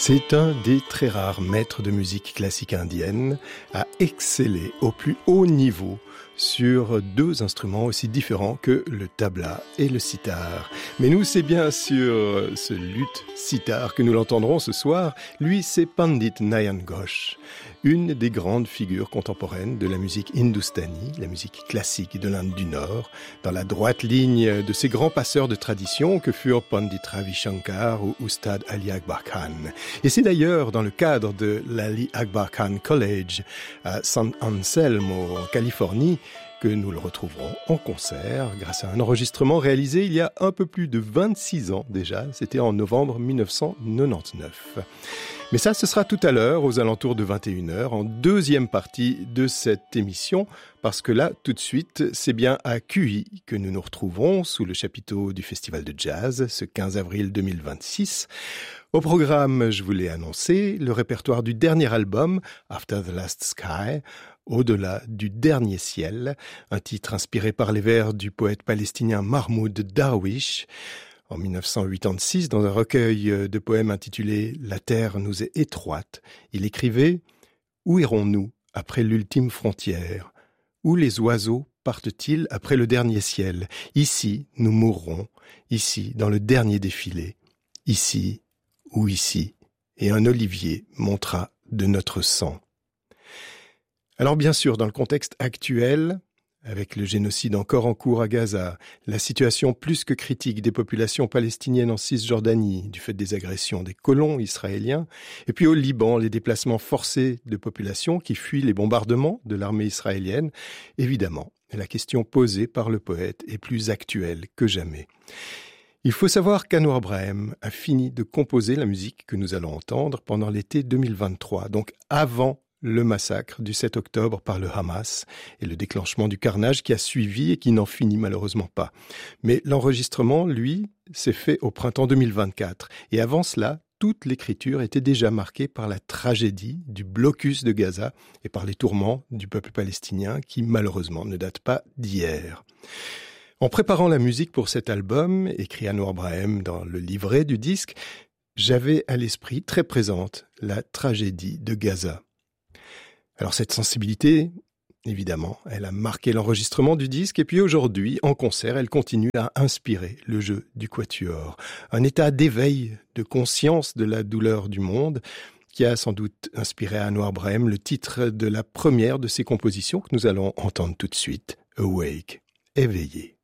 C'est un des très rares maîtres de musique classique indienne à exceller au plus haut niveau sur deux instruments aussi différents que le tabla et le sitar. Mais nous, c'est bien sur ce luth sitar que nous l'entendrons ce soir. Lui, c'est Pandit Nayan Ghosh, une des grandes figures contemporaines de la musique hindustani, la musique classique de l'Inde du Nord, dans la droite ligne de ces grands passeurs de tradition que furent Pandit Ravi Shankar ou Ustad Ali Akbar Khan. Et c'est d'ailleurs dans le cadre de l'Ali Akbar Khan College à San Anselmo, en Californie, que nous le retrouverons en concert grâce à un enregistrement réalisé il y a un peu plus de 26 ans déjà. C'était en novembre 1999. Mais ça, ce sera tout à l'heure, aux alentours de 21h, en deuxième partie de cette émission, parce que là, tout de suite, c'est bien à QI que nous nous retrouvons sous le chapiteau du Festival de Jazz, ce 15 avril 2026. Au programme, je vous l'ai annoncé, le répertoire du dernier album, After the Last Sky, Au-delà du dernier ciel, un titre inspiré par les vers du poète palestinien Mahmoud Darwish. En 1986, dans un recueil de poèmes intitulé « La terre nous est étroite », il écrivait « Où irons-nous après l'ultime frontière ? Où les oiseaux partent-ils après le dernier ciel ? Ici, nous mourrons, ici, dans le dernier défilé, ici ou ici, et un olivier montera de notre sang. » Alors bien sûr, dans le contexte actuel, avec le génocide encore en cours à Gaza, la situation plus que critique des populations palestiniennes en Cisjordanie, du fait des agressions des colons israéliens, et puis au Liban, les déplacements forcés de populations qui fuient les bombardements de l'armée israélienne, évidemment, la question posée par le poète est plus actuelle que jamais. Il faut savoir qu'Anwar Brahim a fini de composer la musique que nous allons entendre pendant l'été 2023, donc avant le massacre du 7 octobre par le Hamas et le déclenchement du carnage qui a suivi et qui n'en finit malheureusement pas. Mais l'enregistrement, lui, s'est fait au printemps 2024. Et avant cela, toute l'écriture était déjà marquée par la tragédie du blocus de Gaza et par les tourments du peuple palestinien qui, malheureusement, ne datent pas d'hier. En préparant la musique pour cet album, écrit Anwar Brahim dans le livret du disque, j'avais à l'esprit très présente la tragédie de Gaza. Alors cette sensibilité, évidemment, elle a marqué l'enregistrement du disque et puis aujourd'hui, en concert, elle continue à inspirer le jeu du quatuor. Un état d'éveil, de conscience de la douleur du monde qui a sans doute inspiré à Anwar Brahim le titre de la première de ses compositions que nous allons entendre tout de suite, Awake, éveillé.